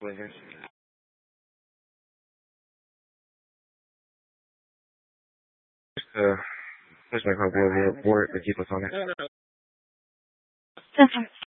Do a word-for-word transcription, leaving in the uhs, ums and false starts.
Blazers. Uh, just my call board, board, the keep us on it. Okay.